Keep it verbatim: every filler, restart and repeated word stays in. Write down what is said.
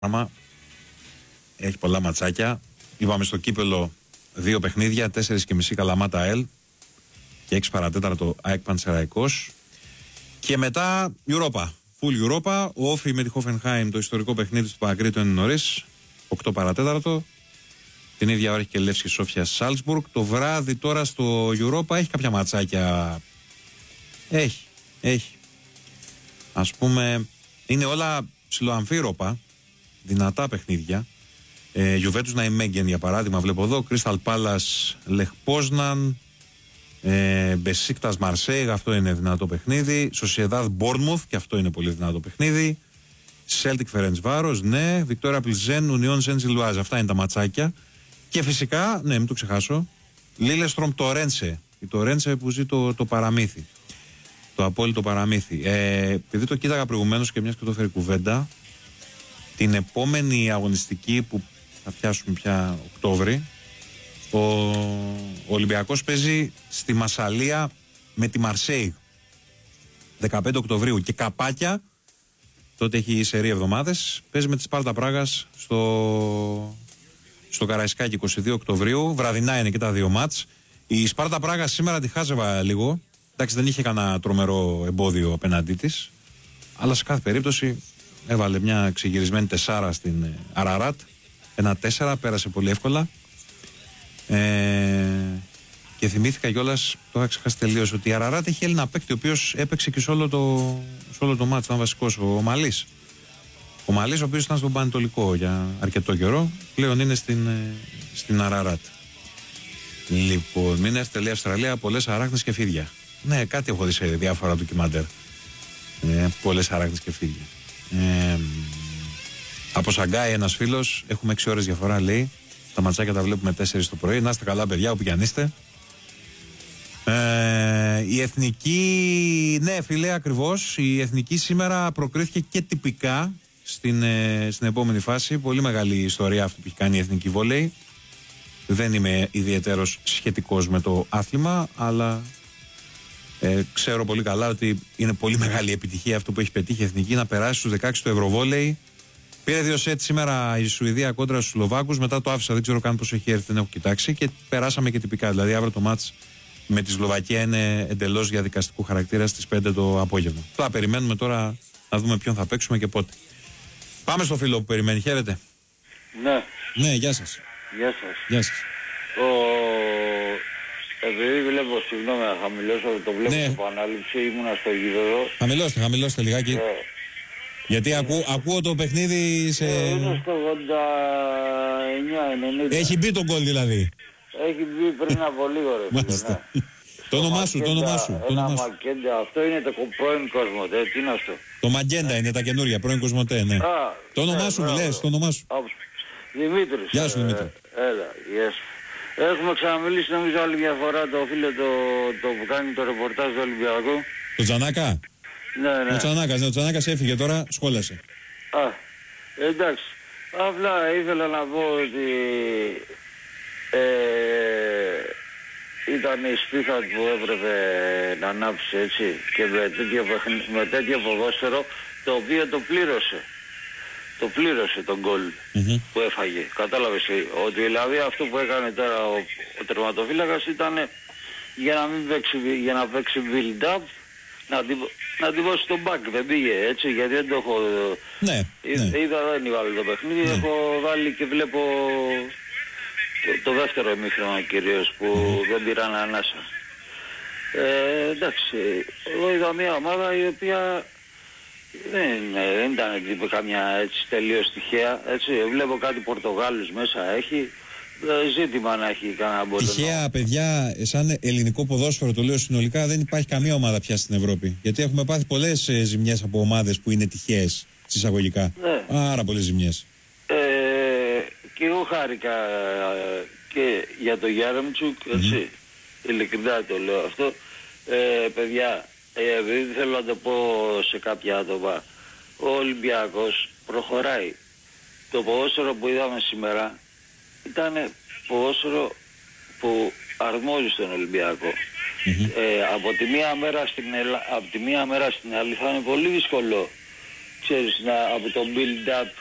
Έχει πολλά ματσάκια. Είπαμε στο κύπελο δύο παιχνίδια, τέσσερις και μισή Καλαμάτα ΕΛ και έξι παρατέταρτο ΑΕΚ Πανσεραϊκός. Και μετά Europa, full Europa. Ο Όφη με τη Hoffenheim, το ιστορικό παιχνίδι του Παγκρίτου είναι νωρίς, οκτώ παρατέταρτο. Την ίδια ώρα έχει και Λεύσκη Σόφια Σάλτσμπουργκ. Το βράδυ τώρα στο Europa έχει κάποια ματσάκια. Έχει, έχει. Ας πούμε, είναι όλα ψιλοαμφίροπα, δυνατά παιχνίδια. Ε, Juventus Ναϊμέγγεν για παράδειγμα, βλέπω εδώ. Crystal Palace Λεχ Πόσναν, ε, Μπεσίκτας Μαρσέιγ, αυτό είναι δυνατό παιχνίδι. Sociedad Bournemouth, και αυτό είναι πολύ δυνατό παιχνίδι. Celtic Ferencváros, ναι. Victoria Plzen, Union Saint-Gilloise, αυτά είναι τα ματσάκια. Και φυσικά, ναι, μην το ξεχάσω, Lillestrøm Torrense, η Torrense που ζει το, το παραμύθι. Το απόλυτο παραμύθι. Ε, επειδή το κοίταγα προηγουμένως και μιας και το φέρει κουβέντα, την επόμενη αγωνιστική που θα πιάσουμε πια Οκτώβρη, ο, ο Ολυμπιακός παίζει στη Μασσαλία με τη Μαρσέιγ δεκαπέντε Οκτωβρίου και καπάκια, τότε έχει σερί εβδομάδες, παίζει με τη Σπάρτα Πράγας στο, στο Καραϊσκάκι είκοσι δύο Οκτωβρίου, βραδινά είναι και τα δύο μάτς. Η Σπάρτα Πράγας σήμερα τη χάζευα λίγο, εντάξει δεν είχε κανένα τρομερό εμπόδιο απέναντί της, αλλά σε κάθε περίπτωση έβαλε μια ξεγυρισμένη τεσσάρα στην Αραράτ, ένα τέσσερα, πέρασε πολύ εύκολα. Ε, και θυμήθηκα κιόλας, το είχα ξεχάσει τελείως, ότι η Αραράτ έχει Έλληνα παίκτη, ο οποίος έπαιξε και σε όλο το, σε όλο το μάτς, ήταν βασικός, ο, ο Μαλής. Ο Μαλής, ο οποίος ήταν στον Πανετολικό για αρκετό καιρό, πλέον είναι στην, στην Αραράτ. Λοιπόν, μην έρθει τελεία Αυστραλία, πολλές αράχνες και φίδια. Ναι, κάτι έχω δει σε διάφορα ντοκιμαντέρ. Ε, πολλές αράχνες και φίδια. Ε, από Σαγκάη ένας φίλος, έχουμε έξι ώρες διαφορά, λέει. Τα ματσάκια τα βλέπουμε τέσσερις το πρωί. Να είστε καλά, παιδιά, όπου κι αν είστε. Ε, η Εθνική, ναι, φίλε, ακριβώς. Η Εθνική σήμερα προκρίθηκε και τυπικά στην, ε, στην επόμενη φάση. Πολύ μεγάλη ιστορία αυτή που έχει κάνει η Εθνική Βόλεϊ. Δεν είμαι ιδιαίτερος σχετικός με το άθλημα, αλλά ε, ξέρω πολύ καλά ότι είναι πολύ μεγάλη επιτυχία αυτό που έχει πετύχει η Εθνική να περάσει στους δεκαέξι του Ευρωβόλεϊ. Πήρε δύο σετ σήμερα η Σουηδία κόντρα στους Σλοβάκους. Μετά το άφησα, δεν ξέρω καν πώς έχει έρθει, δεν έχω κοιτάξει. Και περάσαμε και τυπικά. Δηλαδή, αύριο το μάτς με τη Σλοβακία είναι εντελώς διαδικαστικού χαρακτήρα στις πέντε το απόγευμα. Τώρα περιμένουμε τώρα να δούμε ποιον θα παίξουμε και πότε. Πάμε στο φίλο που περιμένει. Χαίρετε. Ναι. Ναι, γεια σας. Γεια σας. Γεια σας. Ο... Επειδή βλέπω, συγγνώμη να χαμηλώσω, το βλέπω ναι. από ανάληψη, ήμουνα στο γήπεδο. Χαμηλώστε, χαμηλώστε λιγάκι. Ε, Γιατί ακού, ακούω το παιχνίδι σε... Ε, είναι στο ογδόντα εννιά ενενήντα. Έχει μπει το γκολ δηλαδή. Έχει μπει πριν από λίγο ρε φίλε. Μάλιστα. Το όνομά σου, το όνομά σου. Το Ένα όνομά σου. Μακέντα, αυτό είναι το πρώην Κοσμοτέ, τι είναι αυτό. Το Μαγκέντα είναι τα καινούρια, πρώην Κοσμοτέ, ναι. Α, Το όνομά ναι, σου, μπράβο. λες, το όνομά σου. Α, Δημήτρης. Γεια σου, Δημήτρη. Ε, έλα, yes. Έχουμε ξαναμιλήσει νομίζω άλλη μια φορά το φίλο το, το που κάνει το ρεπορτάζ του Ολυμπιακού. Το Τζανάκα. Ναι, ναι. Ο Τζανάκας, ναι, ο Τζανάκας έφυγε τώρα, σχόλασε. Α, εντάξει. Απλά ήθελα να πω ότι ε, ήταν η σπίθα που έπρεπε να ανάψει, έτσι, και με τέτοιο, με τέτοιο ποδόσφαιρο, το οποίο το πλήρωσε. Το πλήρωσε τον γκολ mm-hmm. που έφαγε. Κατάλαβες ότι δηλαδή αυτό που έκανε τώρα ο, ο τερματοφύλακας ήταν για να μην παίξει, για να παίξει build-up, να την, να την δώσει στον back, δεν πήγε έτσι, γιατί δεν το έχω... Ναι, Εί, ναι. Είδα, δεν είχα βάλει το παιχνίδι, ναι. Έχω βάλει και βλέπω το, το δεύτερο ημίχρονο κυρίως που mm. δεν πήραν ανάσα. Ε, εντάξει, εγώ είδα μια ομάδα η οποία δεν, δεν ήταν τύπου καμιά έτσι τελείως τυχαία, έτσι, βλέπω κάτι Πορτογάλους μέσα έχει. Ζήτημα να έχει κανένα μπολό. Τυχαία, παιδιά, σαν ελληνικό ποδόσφαιρο, το λέω συνολικά, δεν υπάρχει καμία ομάδα πια στην Ευρώπη. Γιατί έχουμε πάθει πολλές ε, ζημιές από ομάδες που είναι τυχαίες, συσσαγωγικά. Ναι. Άρα πολλές ζημιές. Ε, και εγώ χάρηκα ε, και για το Γιάρεμτσουκ, έτσι. Mm-hmm. Ειλικρινά το λέω αυτό. Ε, παιδιά, ε, επειδή θέλω να το πω σε κάποια άτομα, ο Ολυμπιακός προχωράει. Το ποδόσφαιρο που είδαμε σήμερα ήταν ποδόσφαιρο που αρμόζει στον Ολυμπιακό. Mm-hmm. Ε, από, τη μία μέρα στην Ελλά... από τη μία μέρα στην άλλη θα είναι πολύ δύσκολο, ξέρεις, να, από το build-up